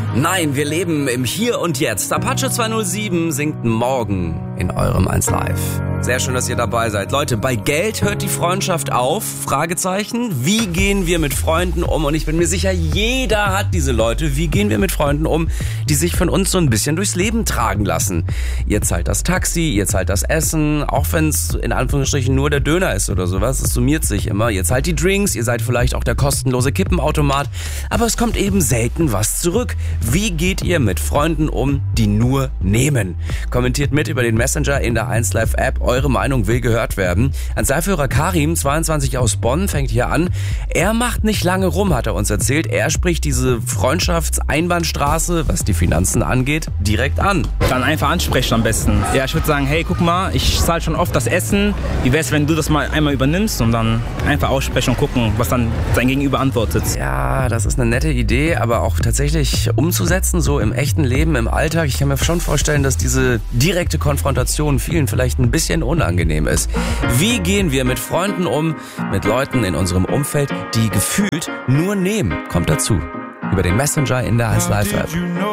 Nein, wir leben im Hier und Jetzt. Apache 207 singt morgen in eurem 1 Live. Sehr schön, dass ihr dabei seid. Leute, bei Geld hört die Freundschaft auf? Fragezeichen. Wie gehen wir mit Freunden um? Und ich bin mir sicher, jeder hat diese Leute. Wie gehen wir mit Freunden um, die sich von uns so ein bisschen durchs Leben tragen lassen? Ihr zahlt das Taxi, ihr zahlt das Essen, auch wenn es in Anführungsstrichen nur der Döner ist oder sowas. Es summiert sich immer. Ihr zahlt die Drinks, ihr seid vielleicht auch der kostenlose Kippenautomat. Aber es kommt eben selten was zurück. Wie geht ihr mit Freunden um, die nur nehmen? Kommentiert mit über den Messenger in der 1 Live App. Eure Meinung will gehört werden. Anzahlführer Karim, 22 aus Bonn, fängt hier an. Er macht nicht lange rum, hat er uns erzählt. Er spricht diese Freundschaftseinbahnstraße, was die Finanzen angeht, direkt an. Dann einfach ansprechen am besten. Ja, ich würde sagen, hey, guck mal, ich zahle schon oft das Essen. Wie wär's, wenn du das mal einmal übernimmst und dann einfach aussprechen und gucken, was dann dein Gegenüber antwortet. Ja, das ist eine nette Idee, aber auch tatsächlich umzusetzen, so im echten Leben, im Alltag. Ich kann mir schon vorstellen, dass diese direkte Konfrontation vielen vielleicht ein bisschen unangenehm ist. Wie gehen wir mit Freunden um, mit Leuten in unserem Umfeld, die gefühlt nur nehmen? Kommt dazu. Über den Messenger in der 1 Live App.